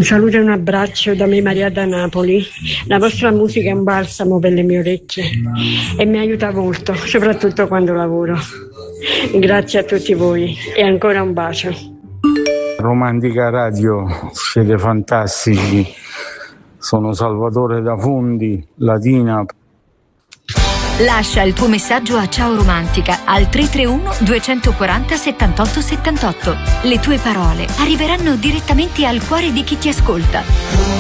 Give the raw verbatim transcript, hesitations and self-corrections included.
Un saluto e un abbraccio da me, Maria da Napoli. La vostra musica è un balsamo per le mie orecchie e mi aiuta molto, soprattutto quando lavoro. Grazie a tutti voi e ancora un bacio. Romantica Radio, siete fantastici. Sono Salvatore da Fondi, Latina. Lascia il tuo messaggio a Ciao Romantica al tre tre uno due quattro zero settantotto settantotto. Le tue parole arriveranno direttamente al cuore di chi ti ascolta.